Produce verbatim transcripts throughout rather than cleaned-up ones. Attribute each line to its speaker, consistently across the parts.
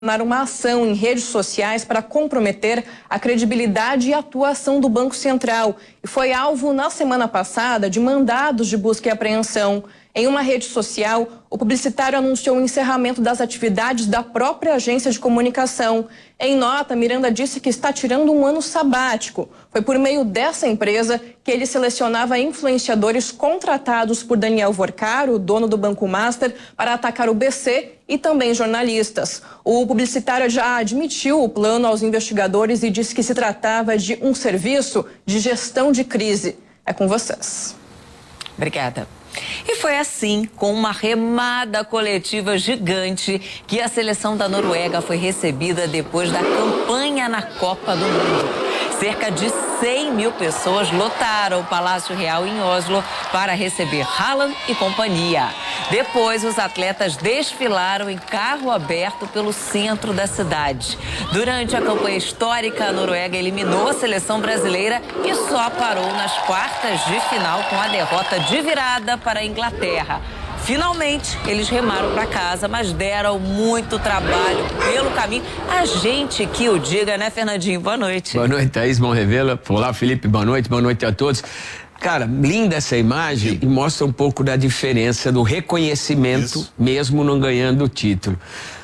Speaker 1: uma ação em redes sociais para comprometer a credibilidade e atuação do Banco Central e foi alvo na semana passada de mandados de busca e apreensão. Em uma rede social, o publicitário anunciou o encerramento das atividades da própria agência de comunicação. Em nota, Miranda disse que está tirando um ano sabático. Foi por meio dessa empresa que ele selecionava influenciadores contratados por Daniel Vorcaro, dono do Banco Master, para atacar o B C e também jornalistas. O publicitário já admitiu o plano aos investigadores e disse que se tratava de um serviço de gestão de crise. É com vocês.
Speaker 2: Obrigada. E foi assim, com uma remada coletiva gigante, que a seleção da Noruega foi recebida depois da campanha na Copa do Mundo. Cerca de cem mil pessoas lotaram o Palácio Real em Oslo para receber Haaland e companhia. Depois, os atletas desfilaram em carro aberto pelo centro da cidade. Durante a campanha histórica, a Noruega eliminou a seleção brasileira e só parou nas quartas de final com a derrota de virada para a Inglaterra. Finalmente, eles remaram para casa, mas deram muito trabalho pelo caminho. A gente que o diga, né, Fernandinho? Boa noite.
Speaker 3: Boa noite, Thaís, bom revê-la. Olá, Felipe, boa noite, boa noite a todos. Cara, linda essa imagem e mostra um pouco da diferença do reconhecimento, Isso. mesmo não ganhando o título.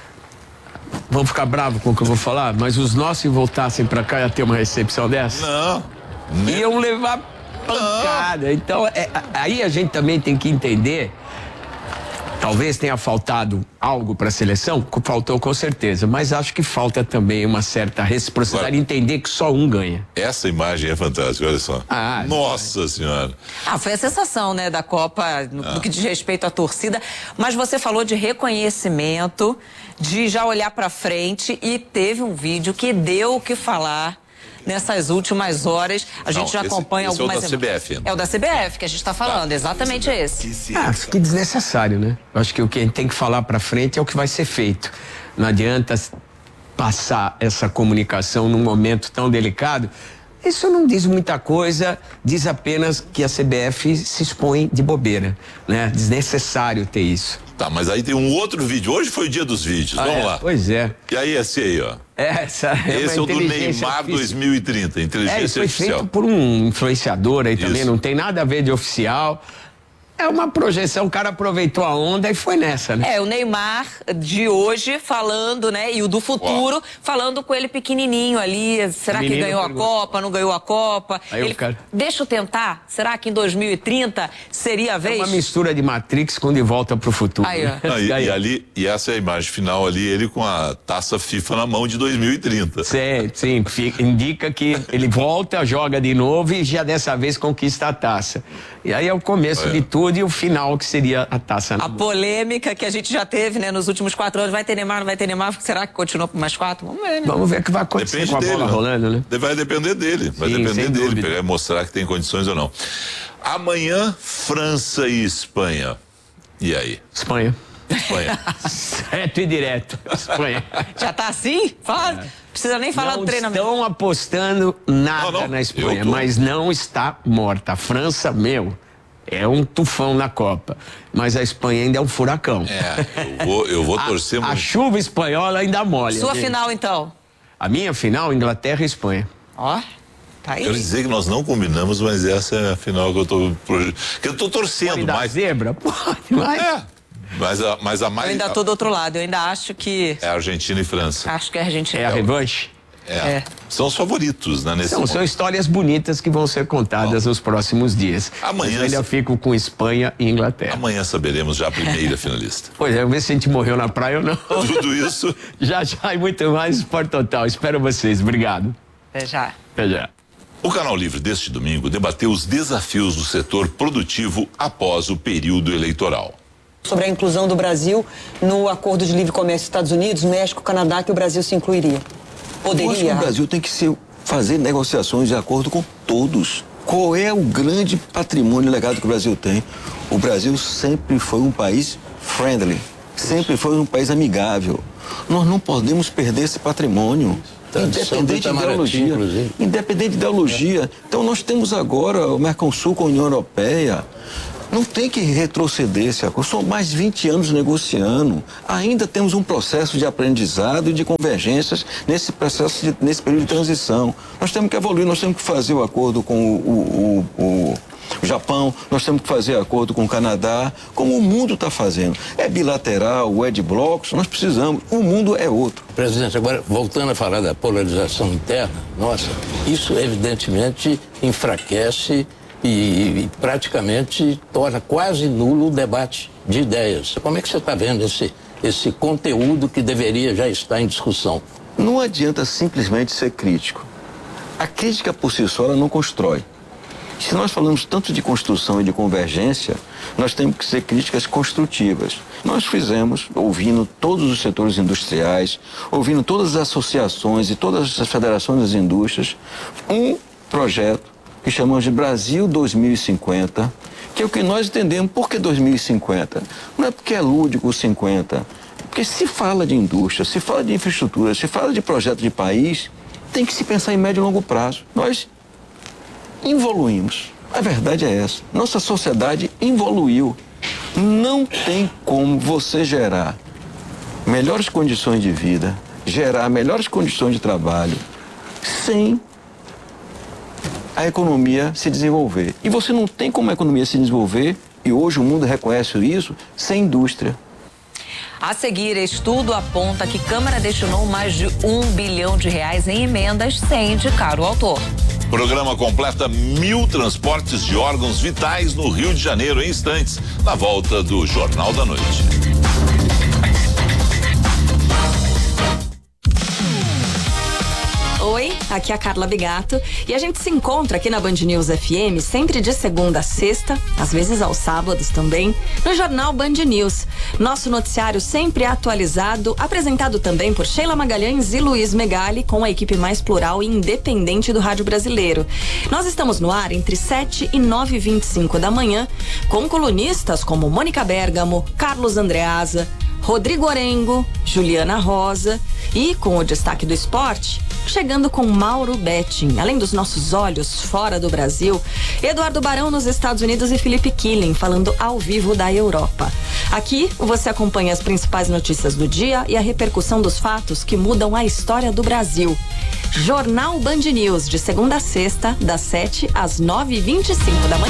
Speaker 3: Vamos ficar bravos com o que eu vou falar, mas os nossos se voltassem para cá ia ter uma recepção dessa?
Speaker 4: Não.
Speaker 3: Iam levar pancada. Não. Então, é, aí a gente também tem que entender. Talvez tenha faltado algo para a seleção, faltou com certeza, mas acho que falta também uma certa reciprocidade, Agora, entender que só um ganha.
Speaker 4: Essa imagem é fantástica, olha só.
Speaker 3: Ah,
Speaker 4: Nossa é. Senhora.
Speaker 2: Ah, foi a sensação, né, da Copa, no, ah. no que diz respeito à torcida, mas você falou de reconhecimento, de já olhar para frente e teve um vídeo que deu o que falar. Nessas últimas horas, a gente Não, já esse, acompanha
Speaker 4: esse
Speaker 2: algumas...
Speaker 4: É o da C B F.
Speaker 2: É o da C B F que a gente está falando, tá. exatamente esse.
Speaker 3: Ah, acho que desnecessário, né? Eu acho que o que a gente tem que falar para frente é o que vai ser feito. Não adianta passar essa comunicação num momento tão delicado. Isso não diz muita coisa, diz apenas que a C B F se expõe de bobeira, né? Desnecessário ter isso.
Speaker 4: Tá, mas aí tem um outro vídeo. Hoje foi o dia dos vídeos, ah, vamos
Speaker 3: é,
Speaker 4: lá.
Speaker 3: Pois é.
Speaker 4: E aí, esse aí, ó.
Speaker 3: Essa é
Speaker 4: Esse é o do Neymar
Speaker 3: artificial.
Speaker 4: dois mil e trinta, inteligência
Speaker 3: é, isso foi
Speaker 4: artificial.
Speaker 3: feito por um influenciador aí
Speaker 4: isso.
Speaker 3: também, não tem nada a ver de oficial. É uma projeção, o cara aproveitou a onda e foi nessa, né?
Speaker 2: É, o Neymar de hoje falando, né? E o do futuro, Uau. falando com ele pequenininho ali. Será que ganhou a Copa, não ganhou a Copa?
Speaker 3: Aí
Speaker 2: ele,
Speaker 3: o cara...
Speaker 2: Deixa eu tentar. Será que em dois mil e trinta seria a vez?
Speaker 3: É uma mistura de Matrix com De Volta pro Futuro.
Speaker 2: Aí, ó.
Speaker 4: Aí, e, ali, e essa é a imagem final ali, ele com a taça FIFA na mão de dois mil e trinta.
Speaker 3: Sim, sim. Fica, indica que ele volta, joga de novo e já dessa vez conquista a taça. E aí é o começo é. de tudo e o final que seria a taça.
Speaker 2: A polêmica que a gente já teve, né, nos últimos quatro anos, vai ter Neymar, não vai ter Neymar, será que continua por mais quatro? Vamos ver, né?
Speaker 3: Vamos ver o que vai acontecer Depende com a
Speaker 4: dele,
Speaker 3: bola
Speaker 4: né?
Speaker 3: rolando, né?
Speaker 4: Vai depender dele, vai Sim, depender dele,
Speaker 3: dúvida.
Speaker 4: pra ele mostrar que tem condições ou não. Amanhã, França e Espanha. E aí?
Speaker 3: Espanha.
Speaker 4: Espanha.
Speaker 3: Certo e direto. Espanha.
Speaker 2: Já tá assim? Fala. É. Precisa nem falar
Speaker 3: não
Speaker 2: do treinamento.
Speaker 3: Não estão apostando nada não, não. na Espanha, mas não está morta. A França, meu, é um tufão na Copa. Mas a Espanha ainda é um furacão.
Speaker 4: É, eu vou, eu vou torcer
Speaker 3: a,
Speaker 4: muito.
Speaker 3: A chuva espanhola ainda molha.
Speaker 2: Sua
Speaker 3: gente.
Speaker 2: final, então?
Speaker 3: A minha final, Inglaterra e Espanha.
Speaker 2: Ó. Tá aí.
Speaker 4: Quero dizer que nós não combinamos, mas essa é a final que eu tô, que eu tô torcendo
Speaker 3: Pode
Speaker 4: mais.
Speaker 3: Zebra? Pode, mas...
Speaker 4: É. Mas a, mas a mais...
Speaker 2: Eu ainda tô do outro lado, eu ainda acho que...
Speaker 4: É Argentina e França.
Speaker 2: Acho que é Argentina.
Speaker 3: É a revanche?
Speaker 4: É.
Speaker 2: é.
Speaker 4: São os favoritos, né? Nesse
Speaker 3: são, são histórias bonitas que vão ser contadas Bom. nos próximos dias.
Speaker 4: Amanhã...
Speaker 3: Mas eu ainda fico com Espanha e Inglaterra.
Speaker 4: Amanhã saberemos já a primeira finalista.
Speaker 3: Pois é, vamos ver se a gente morreu na praia ou não.
Speaker 4: Tudo isso...
Speaker 3: Já, já e muito mais, Sport Total. Espero vocês. Obrigado.
Speaker 2: Até já.
Speaker 3: Até já.
Speaker 4: O Canal Livre deste domingo debateu os desafios do setor produtivo após o período eleitoral.
Speaker 5: Sobre a inclusão do Brasil no Acordo de Livre Comércio Estados Unidos, México, Canadá, que o Brasil se incluiria. Poderia?
Speaker 6: Eu acho que o Brasil tem que se fazer negociações de acordo com todos. Qual é o grande patrimônio legado que o Brasil tem? O Brasil sempre foi um país friendly, sempre foi um país amigável. Nós não podemos perder esse patrimônio. Independente de ideologia. Independente de ideologia. Então nós temos agora o Mercosul com a União Europeia. Não tem que retroceder esse acordo. São mais de vinte anos negociando. Ainda temos um processo de aprendizado e de convergências nesse processo, de, nesse período de transição. Nós temos que evoluir, nós temos que fazer o acordo com o, o, o, o, o Japão, nós temos que fazer acordo com o Canadá, como o mundo está fazendo. É bilateral, é de blocos, nós precisamos. O mundo é outro.
Speaker 7: Presidente, agora voltando a falar da polarização interna, nossa, isso evidentemente enfraquece E, e praticamente torna quase nulo o debate de ideias. Como é que você está vendo esse, esse conteúdo que deveria já estar em discussão?
Speaker 6: Não adianta simplesmente ser crítico. A crítica por si só ela não constrói. Se nós falamos tanto de construção e de convergência, nós temos que ser críticas construtivas. Nós fizemos, ouvindo todos os setores industriais, ouvindo todas as associações e todas as federações das indústrias, um projeto que chamamos de Brasil dois mil e cinquenta, que é o que nós entendemos. Por que dois mil e cinquenta? Não é porque é lúdico o cinquenta, porque se fala de indústria, se fala de infraestrutura, se fala de projeto de país, tem que se pensar em médio e longo prazo. Nós evoluímos. A verdade é essa. Nossa sociedade evoluiu. Não tem como você gerar melhores condições de vida, gerar melhores condições de trabalho, sem a economia se desenvolver. E você não tem como a economia se desenvolver, e hoje o mundo reconhece isso, sem indústria.
Speaker 2: A seguir, estudo aponta que Câmara destinou mais de um bilhão de reais em emendas sem indicar o autor.
Speaker 4: Programa completa mil transportes de órgãos vitais no Rio de Janeiro em instantes, na volta do Jornal da Noite.
Speaker 8: Oi, aqui é a Carla Bigato e a gente se encontra aqui na Band News F M sempre de segunda a sexta, às vezes aos sábados também, no Jornal Band News. Nosso noticiário sempre atualizado, apresentado também por Sheila Magalhães e Luiz Megali, com a equipe mais plural e independente do rádio brasileiro. Nós estamos no ar entre sete e nove e vinte e cinco da manhã, com colunistas como Mônica Bergamo, Carlos Andreasa, Rodrigo Orengo, Juliana Rosa e, com o destaque do esporte, chegando com Mauro Betting. Além dos nossos olhos fora do Brasil, Eduardo Barão nos Estados Unidos e Felipe Killing falando ao vivo da Europa. Aqui você acompanha as principais notícias do dia e a repercussão dos fatos que mudam a história do Brasil. Jornal Band News, de segunda a sexta, das sete às nove e vinte e cinco da manhã.